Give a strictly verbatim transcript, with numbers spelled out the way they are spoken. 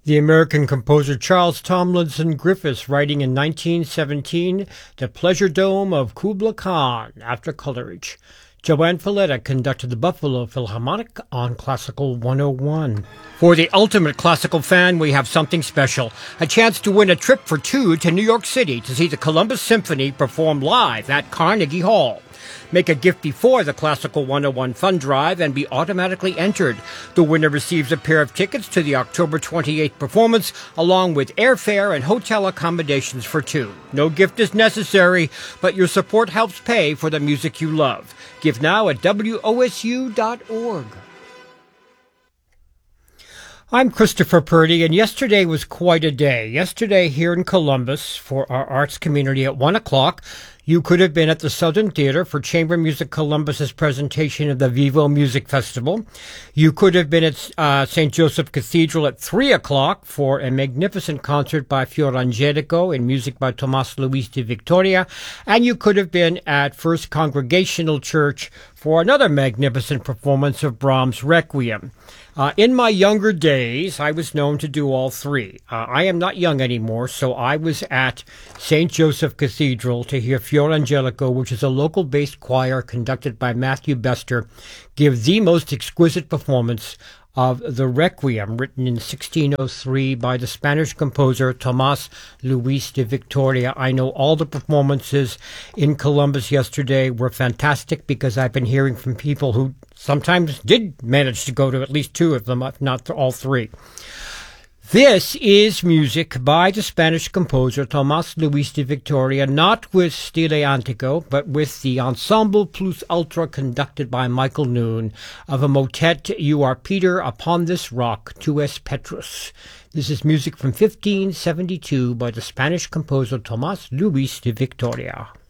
The American composer Charles Tomlinson Griffiths, writing in nineteen seventeen, The Pleasure Dome of Kubla Khan, after Coleridge. Joanne Falletta conducted the Buffalo Philharmonic on Classical one oh one. For the ultimate classical fan, we have something special. A chance to win a trip for two to New York City to see the Columbus Symphony perform live at Carnegie Hall. Make a gift before the Classical one oh one Fund Drive and be automatically entered. The winner receives a pair of tickets to the October twenty-eighth performance, along with airfare and hotel accommodations for two. No gift is necessary, but your support helps pay for the music you love. Give now at W O S U dot org. I'm Christopher Purdy, and yesterday was quite a day. Yesterday here in Columbus for our arts community at one o'clock, you could have been at the Southern Theater for Chamber Music Columbus's presentation of the Vivo Music Festival. You could have been at uh, Saint Joseph Cathedral at three o'clock for a magnificent concert by Fiorangelico and music by Tomás Luis de Victoria. And you could have been at First Congregational Church for another magnificent performance of Brahms' Requiem. Uh, in my younger days, I was known to do all three. Uh, I am not young anymore, so I was at Saint Joseph Cathedral to hear Fiorangelico, which is a local-based choir conducted by Matthew Bester, give the most exquisite performance of the Requiem, written in sixteen oh three by the Spanish composer Tomás Luis de Victoria. I know all the performances in Columbus yesterday were fantastic because I've been hearing from people who sometimes did manage to go to at least two of them, if not all three. This is music by the Spanish composer Tomás Luis de Victoria, not with Stile Antico, but with the Ensemble Plus Ultra conducted by Michael Noon of a motet, You Are Peter Upon This Rock, Tu Es Petrus. This is music from fifteen seventy-two by the Spanish composer Tomás Luis de Victoria.